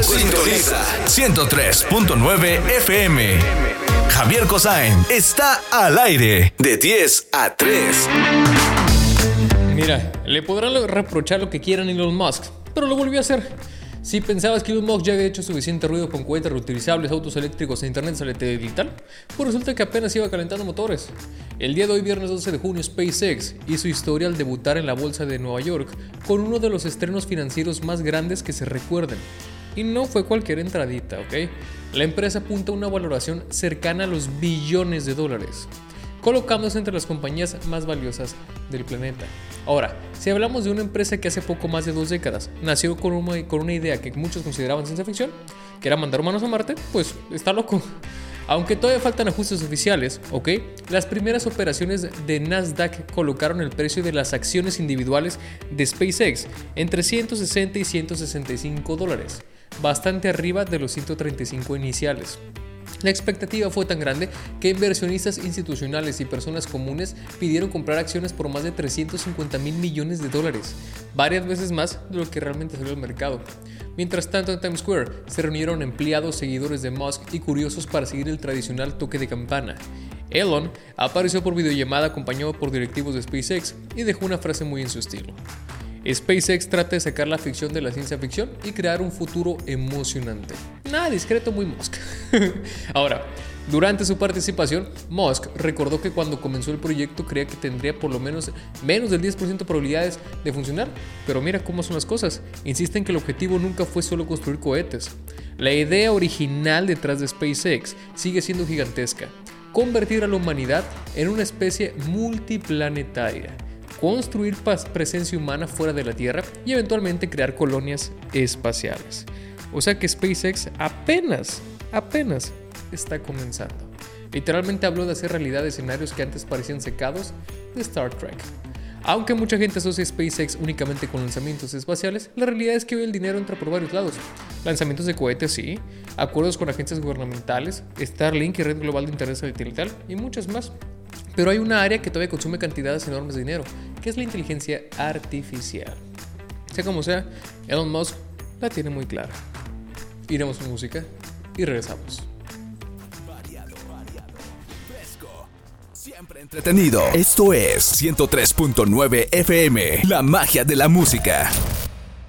Sintoniza 103.9 FM. Javier Kosain está al aire de 10 a 3. Mira, le podrán reprochar lo que quieran a Elon Musk, pero lo volvió a hacer. Si pensabas que Elon Musk ya había hecho suficiente ruido con cohetes reutilizables, autos eléctricos e internet satelital, pues resulta que apenas iba calentando motores. El día de hoy, viernes 12 de junio, SpaceX hizo historia al debutar en la bolsa de Nueva York con uno de los estrenos financieros más grandes que se recuerden. Y no fue cualquier entradita, ¿ok? La empresa apunta a una valoración cercana a los billones de dólares, colocándose entre las compañías más valiosas del planeta. Ahora, si hablamos de una empresa que hace poco más de 2 décadas nació con una idea que muchos consideraban ciencia ficción, que era mandar humanos a Marte, pues está loco. Aunque todavía faltan ajustes oficiales, ¿ok? Las primeras operaciones de Nasdaq colocaron el precio de las acciones individuales de SpaceX entre 160 y 165 dólares, bastante arriba de los 135 iniciales. La expectativa fue tan grande que inversionistas institucionales y personas comunes pidieron comprar acciones por más de 350 mil millones de dólares, varias veces más de lo que realmente salió al mercado. Mientras tanto, en Times Square se reunieron empleados, seguidores de Musk y curiosos para seguir el tradicional toque de campana. Elon apareció por videollamada acompañado por directivos de SpaceX y dejó una frase muy en su estilo. SpaceX trata de sacar la ficción de la ciencia ficción y crear un futuro emocionante. Nada discreto, muy Musk. Ahora, durante su participación, Musk recordó que cuando comenzó el proyecto creía que tendría por lo menos del 10% de probabilidades de funcionar. Pero mira cómo son las cosas. Insiste en que el objetivo nunca fue solo construir cohetes. La idea original detrás de SpaceX sigue siendo gigantesca: convertir a la humanidad en una especie multiplanetaria, construir presencia humana fuera de la Tierra y eventualmente crear colonias espaciales. O sea que SpaceX apenas está comenzando. Literalmente habló de hacer realidad escenarios que antes parecían secados de Star Trek. Aunque mucha gente asocia SpaceX únicamente con lanzamientos espaciales, la realidad es que hoy el dinero entra por varios lados. Lanzamientos de cohetes, sí, acuerdos con agencias gubernamentales, Starlink y Red Global de Internet Satelital y muchas más. Pero hay una área que todavía consume cantidades enormes de dinero, que es la inteligencia artificial. Sea como sea, Elon Musk la tiene muy clara. Iremos con música y regresamos. Variado, fresco, siempre entretenido. Esto es 103.9 FM, la magia de la música.